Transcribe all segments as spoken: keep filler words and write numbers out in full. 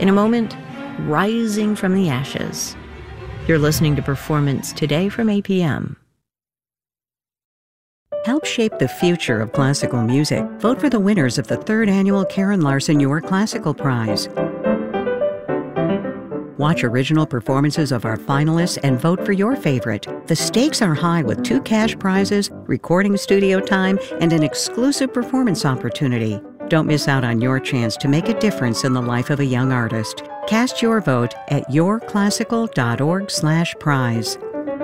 In a moment, rising from the ashes. You're listening to Performance Today from A P M. Help shape the future of classical music. Vote for the winners of the third annual Karen Larson Your Classical Prize. Watch original performances of our finalists and vote for your favorite. The stakes are high with two cash prizes, recording studio time, and an exclusive performance opportunity. Don't miss out on your chance to make a difference in the life of a young artist. Cast your vote at yourclassical.org slash prize.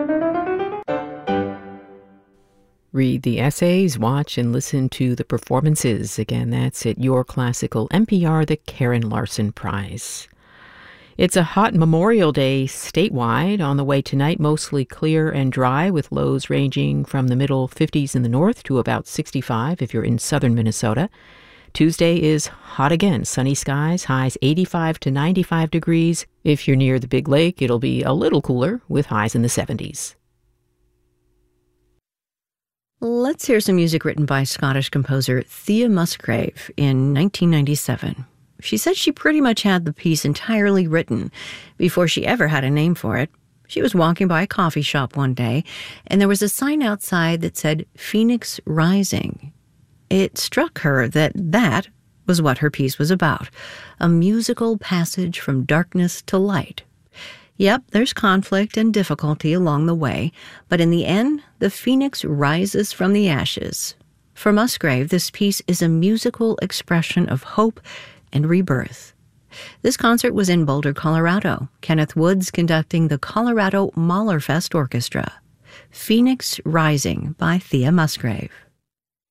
Read the essays, watch and listen to the performances. Again, that's at Your Classical N P R, the Karen Larson Prize. It's a hot Memorial Day statewide. On the way tonight, mostly clear and dry with lows ranging from the middle fifties in the north to about sixty-five if you're in southern Minnesota. Tuesday is hot again, sunny skies, highs eighty-five to ninety-five degrees. If you're near the Big Lake, it'll be a little cooler with highs in the seventies. Let's hear some music written by Scottish composer Thea Musgrave in nineteen ninety-seven. She said she pretty much had the piece entirely written before she ever had a name for it. She was walking by a coffee shop one day, and there was a sign outside that said Phoenix Rising. It struck her that that was what her piece was about, a musical passage from darkness to light. Yep, there's conflict and difficulty along the way, but in the end, the phoenix rises from the ashes. For Musgrave, this piece is a musical expression of hope and rebirth. This concert was in Boulder, Colorado. Kenneth Woods conducting the Colorado Mahlerfest Orchestra. Phoenix Rising by Thea Musgrave.